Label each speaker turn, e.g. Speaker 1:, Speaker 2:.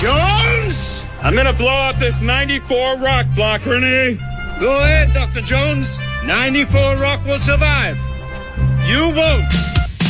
Speaker 1: Jones!
Speaker 2: I'm gonna blow up this 94 rock block, Renee.
Speaker 1: Go ahead, Dr. Jones. 94 rock will survive. You won't.